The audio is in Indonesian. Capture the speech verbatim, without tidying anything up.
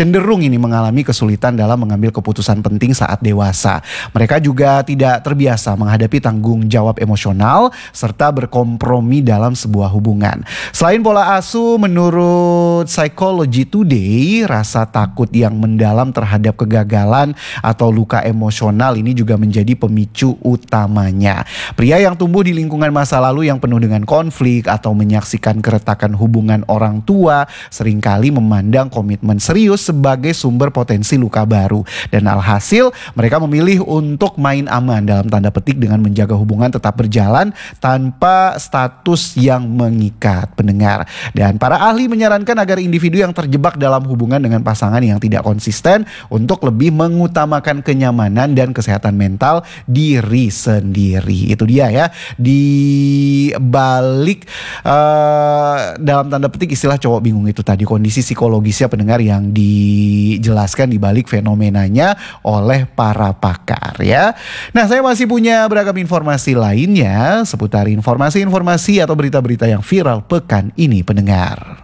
cenderung ini mengalami kesulitan dalam mengambil keputusan penting saat dewasa. Mereka juga tidak terbiasa menghadapi tanggung jawab emosional serta berkompromi dalam sebuah hubungan. Selain pola asuh, menurut Psychology Today, rasa takut yang mendalam terhadap kegagalan atau luka emosional ini juga menjadi pemicu utamanya. Pria yang tumbuh di lingkungan masa lalu yang penuh dengan konflik atau menyaksikan keretakan hubungan orang tua seringkali memandang komitmen serius sebagai sumber potensi luka baru. Dan alhasil mereka memilih untuk main aman dalam tanda petik dengan menjaga hubungan tetap berjalan tanpa status yang mengikat, pendengar. Dan para ahli menyarankan agar individu yang terjebak dalam hubungan dengan pasangan yang tidak konsisten untuk lebih mengutamakan kenyamanan dan kesehatan mental diri sendiri. Itu dia ya, di balik uh, dalam tanda petik istilah cowok bingung itu tadi, kondisi psikologisnya pendengar yang dijelaskan di balik fenomenanya oleh para pakar ya. Nah, saya masih punya beragam informasi lainnya seputar informasi-informasi atau berita-berita yang viral pekan ini pendengar.